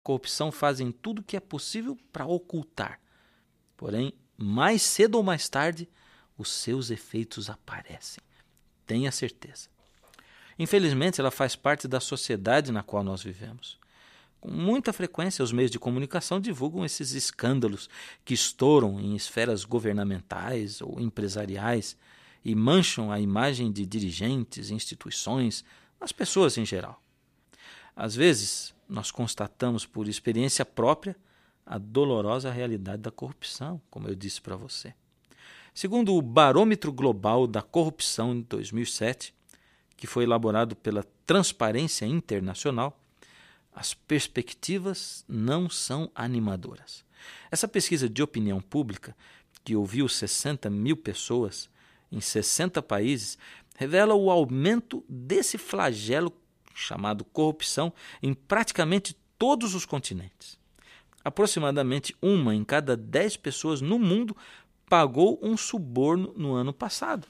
corrupção fazem tudo o que é possível para ocultar. Porém, mais cedo ou mais tarde, os seus efeitos aparecem. Tenha certeza. Infelizmente, ela faz parte da sociedade na qual nós vivemos. Com muita frequência, os meios de comunicação divulgam esses escândalos que estouram em esferas governamentais ou empresariais e mancham a imagem de dirigentes, instituições, as pessoas em geral. Às vezes, nós constatamos por experiência própria a dolorosa realidade da corrupção, como eu disse para você. Segundo o Barômetro Global da Corrupção de 2007, que foi elaborado pela Transparência Internacional, as perspectivas não são animadoras. Essa pesquisa de opinião pública, que ouviu 60 mil pessoas em 60 países, revela o aumento desse flagelo chamado corrupção em praticamente todos os continentes. Aproximadamente 1 em cada 10 pessoas no mundo pagou um suborno no ano passado.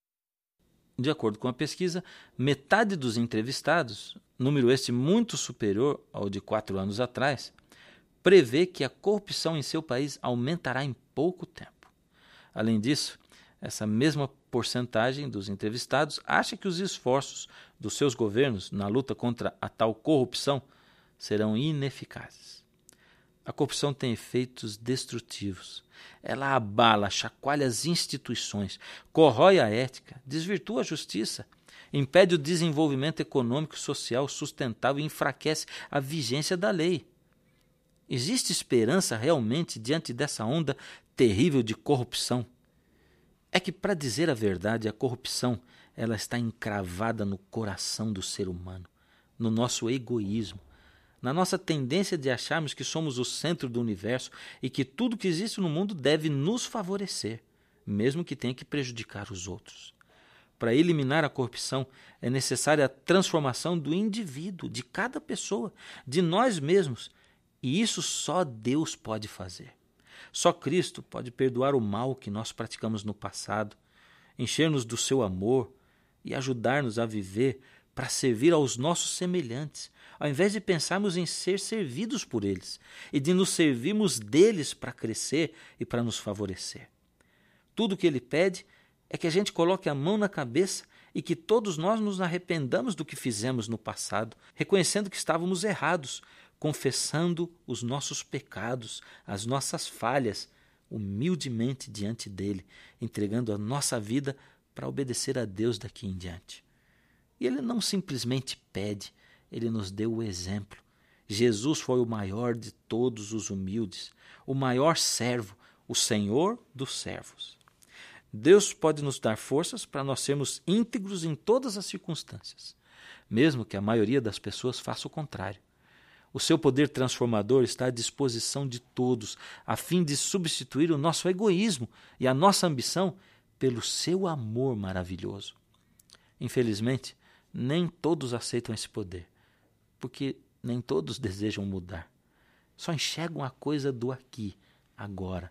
De acordo com a pesquisa, metade dos entrevistados, número este muito superior ao de 4 anos atrás, prevê que a corrupção em seu país aumentará em pouco tempo. Além disso, essa mesma porcentagem dos entrevistados acha que os esforços dos seus governos na luta contra a tal corrupção serão ineficazes. A corrupção tem efeitos destrutivos. Ela abala, chacoalha as instituições, corrói a ética, desvirtua a justiça, impede o desenvolvimento econômico e social sustentável e enfraquece a vigência da lei. Existe esperança realmente diante dessa onda terrível de corrupção? É que, para dizer a verdade, a corrupção ela está encravada no coração do ser humano, no nosso egoísmo, na nossa tendência de acharmos que somos o centro do universo e que tudo que existe no mundo deve nos favorecer, mesmo que tenha que prejudicar os outros. Para eliminar a corrupção, é necessária a transformação do indivíduo, de cada pessoa, de nós mesmos. E isso só Deus pode fazer. Só Cristo pode perdoar o mal que nós praticamos no passado, encher-nos do seu amor e ajudar-nos a viver para servir aos nossos semelhantes, ao invés de pensarmos em ser servidos por eles e de nos servirmos deles para crescer e para nos favorecer. Tudo o que ele pede é que a gente coloque a mão na cabeça e que todos nós nos arrependamos do que fizemos no passado, reconhecendo que estávamos errados, confessando os nossos pecados, as nossas falhas, humildemente diante dele, entregando a nossa vida para obedecer a Deus daqui em diante. E ele não simplesmente pede, ele nos deu o exemplo. Jesus foi o maior de todos os humildes, o maior servo, o Senhor dos servos. Deus pode nos dar forças para nós sermos íntegros em todas as circunstâncias, mesmo que a maioria das pessoas faça o contrário. O seu poder transformador está à disposição de todos, a fim de substituir o nosso egoísmo e a nossa ambição pelo seu amor maravilhoso. Infelizmente, nem todos aceitam esse poder, porque nem todos desejam mudar. Só enxergam a coisa do aqui, agora.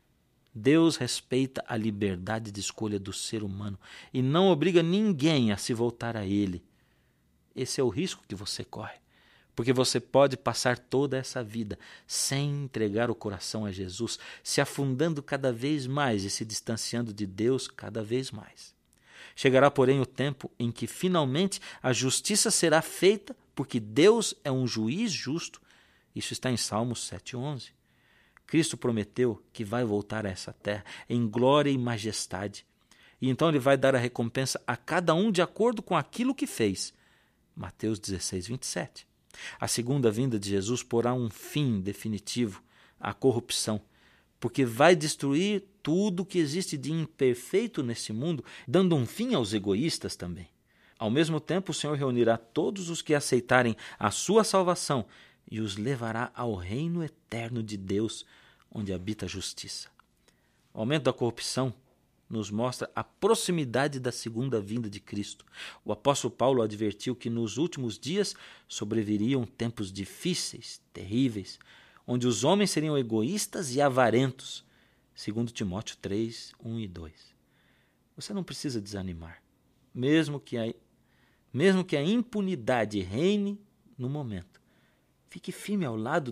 Deus respeita a liberdade de escolha do ser humano e não obriga ninguém a se voltar a Ele. Esse é o risco que você corre, porque você pode passar toda essa vida sem entregar o coração a Jesus, se afundando cada vez mais e se distanciando de Deus cada vez mais. Chegará, porém, o tempo em que finalmente a justiça será feita, porque Deus é um juiz justo. Isso está em Salmos 7:11. Cristo prometeu que vai voltar a essa terra em glória e majestade. E então ele vai dar a recompensa a cada um de acordo com aquilo que fez. Mateus 16:27. A segunda vinda de Jesus porá um fim definitivo à corrupção, porque vai destruir tudo que existe de imperfeito nesse mundo, dando um fim aos egoístas também. Ao mesmo tempo, o Senhor reunirá todos os que aceitarem a sua salvação e os levará ao reino eterno de Deus, onde habita a justiça. O aumento da corrupção nos mostra a proximidade da segunda vinda de Cristo. O apóstolo Paulo advertiu que nos últimos dias sobreviriam tempos difíceis, terríveis, onde os homens seriam egoístas e avarentos, segundo Timóteo 3, 1 e 2. Você não precisa desanimar, mesmo que a impunidade reine no momento. Fique firme ao lado